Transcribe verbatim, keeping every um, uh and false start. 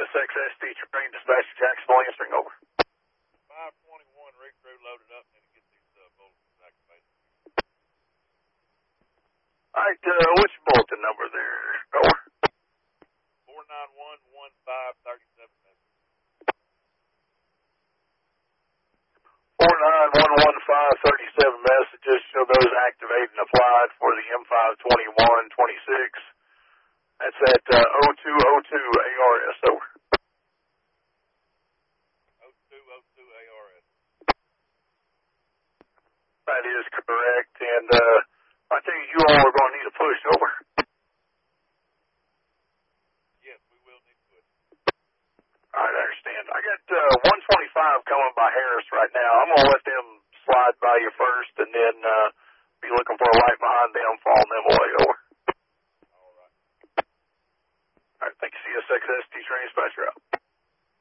S X S D train dispatcher Jacksonville answering over. five twenty-one, rig crew loaded up and get these uh, bulletins activated. All right, uh, what's your bulletin number there? Over. four nine one, one five three seven. four nine one one five thirty-seven messages show those activated and applied for the M five twenty-one twenty-six. That's at uh, oh two oh two A R S, over. oh two oh two A R S. That is correct, and uh, I tell you, you all are going to need a push, over. Yes, we will need to push. All right, I understand. I got uh, one twenty-five coming by Harris right now. I'm going to let them slide by you first, and then uh, be looking for a light behind them, following them away, over. All right. All right, thank you, C S X S D train dispatcher out.